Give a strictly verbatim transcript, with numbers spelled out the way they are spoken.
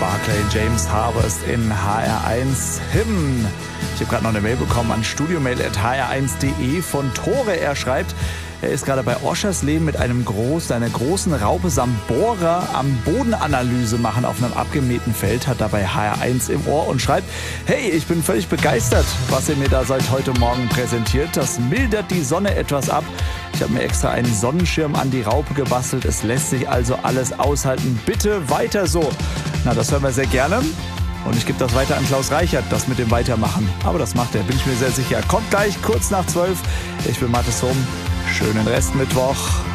Barclay, James Harvest in H R eins Hymn. Ich habe gerade noch eine Mail bekommen an studiomail at h r eins punkt de von Tore. Er schreibt, er ist gerade bei Oschersleben mit einem groß, einer großen Raupe samt Bohrer am Bodenanalyse machen auf einem abgemähten Feld, hat dabei H R eins im Ohr und schreibt, hey, ich bin völlig begeistert, was ihr mir da seit heute Morgen präsentiert. Das mildert die Sonne etwas ab. Ich habe mir extra einen Sonnenschirm an die Raupe gebastelt. Es lässt sich also alles aushalten. Bitte weiter so. Na, das hören wir sehr gerne. Und ich gebe das weiter an Klaus Reichert, das mit dem Weitermachen. Aber das macht er, bin ich mir sehr sicher. Kommt gleich, kurz nach zwölf. Ich bin Mathis Hohm. Schönen Restmittwoch.